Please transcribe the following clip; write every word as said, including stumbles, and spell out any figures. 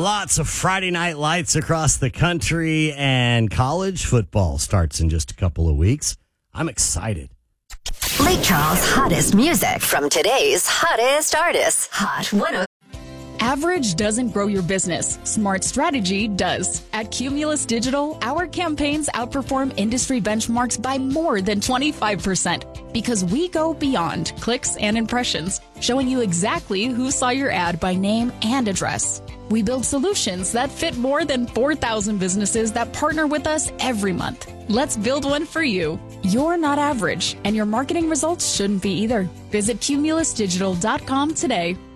Lots of Friday night lights across the country, and college football starts in just a couple of weeks. I'm excited. Lake Charles' hottest music from today's hottest artists. Hot one oh. Average doesn't grow your business. Smart strategy does. At Cumulus Digital, our campaigns outperform industry benchmarks by more than twenty-five percent because we go beyond clicks and impressions, showing you exactly who saw your ad by name and address. We build solutions that fit more than four thousand businesses that partner with us every month. Let's build one for you. You're not average, and your marketing results shouldn't be either. Visit cumulus digital dot com today.